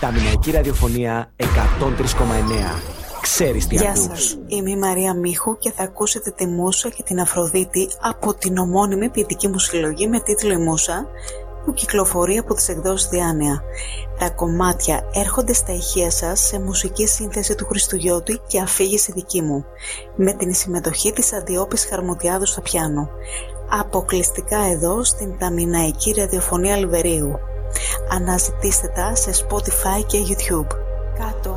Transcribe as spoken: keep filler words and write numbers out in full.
Τα Μιναϊκή Ραδιοφωνία εκατόν τρία κόμμα εννέα. Ξέρεις τι Γεια ακούς. σας, είμαι η Μαρία Μίχου και θα ακούσετε τη Μούσα και την Αφροδίτη από την ομώνυμη ποιητική μου συλλογή με τίτλο «Η Μούσα», που κυκλοφορεί από τις εκδόσεις Διάνοια. Τα κομμάτια έρχονται στα ηχεία σας σε μουσική σύνθεση του Χριστουγιώτη και αφήγηση δική μου, με την συμμετοχή της Αντιόπης Χαρμουτιάδου στο πιάνο. Αποκλειστικά εδώ στην Ταμιναϊκή Ραδιοφωνία Λιβερίου. Αναζητήστε τα σε Spotify και YouTube. Κάτω